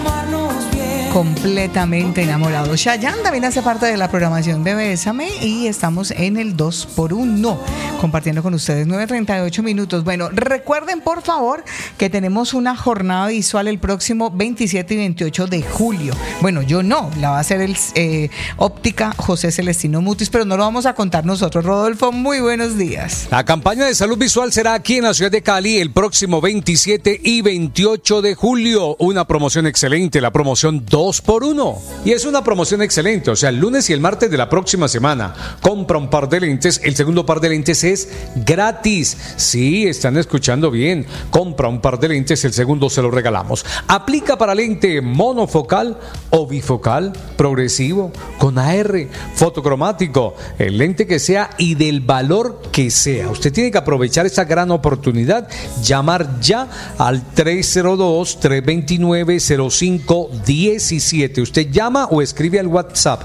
Completamente enamorado. Chayanne también hace parte de la programación de Bésame y estamos en el 2x1 compartiendo con ustedes 9:38 minutos. Bueno, recuerden por favor que tenemos una jornada visual el próximo 27 y 28 de julio. Bueno, yo no, la va a hacer el óptica José Celestino Mutis, pero no lo vamos a contar nosotros. Rodolfo, muy buenos días. La campaña de salud visual será aquí en la ciudad de Cali el próximo 27 y 28 de julio. Una promoción excelente, la promoción 2x1. Y es una promoción excelente, o sea, el lunes y el martes de la próxima semana. Compra un par de lentes, el segundo par de lentes es gratis. Sí, están escuchando bien. Compra un par de lentes, el segundo se lo regalamos. Aplica para lente monofocal o bifocal, progresivo, con AR, fotocromático, el lente que sea y del valor que sea. Usted tiene que aprovechar esta gran oportunidad, llamar ya al 302-329-0517. Usted llama o escribe al WhatsApp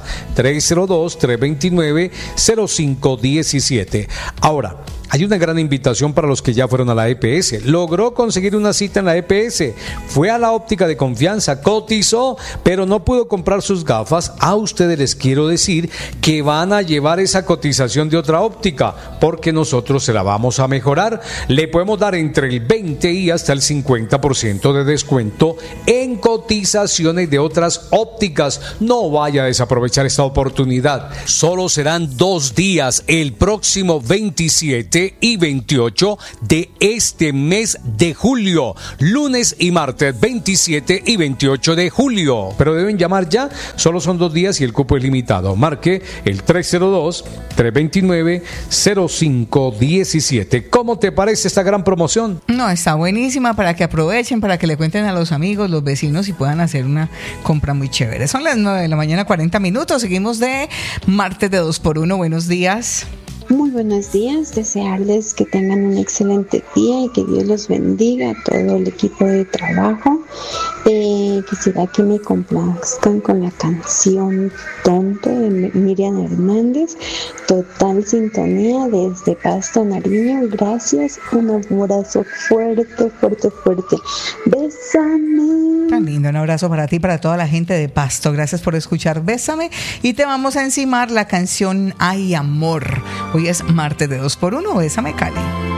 302-329-0517. Ahora, hay una gran invitación para los que ya fueron a la EPS. Logró conseguir una cita en la EPS. Fue a la óptica de confianza, cotizó, pero no pudo comprar sus gafas. A ustedes les quiero decir que van a llevar esa cotización de otra óptica, porque nosotros se la vamos a mejorar. Le podemos dar entre el 20 y hasta el 50% de descuento en cotizaciones de otras ópticas. No vaya a desaprovechar esta oportunidad. Solo serán 2 días, el próximo 27 y 28 de este mes de julio, lunes y martes 27 y 28 de julio, pero deben llamar ya, solo son 2 días y el cupo es limitado. Marque el 302-329-0517. ¿Cómo te parece esta gran promoción? No, está buenísima para que aprovechen, para que le cuenten a los amigos, los vecinos y puedan hacer una compra muy chévere. Son las 9 de la mañana, 40 minutos, seguimos de martes de 2x1. Buenos días. Muy buenos días, desearles que tengan un excelente día y que Dios los bendiga a todo el equipo de trabajo. Quisiera que me complazcan con la canción Tonto de Miriam Hernández, total sintonía desde Pasto, Nariño. Gracias, un abrazo fuerte, fuerte, fuerte. Bésame. Tan lindo, un abrazo para ti, para toda la gente de Pasto. Gracias por escuchar Bésame y te vamos a encimar la canción Ay Amor. Hoy es martes de 2x1, Bésame Cali.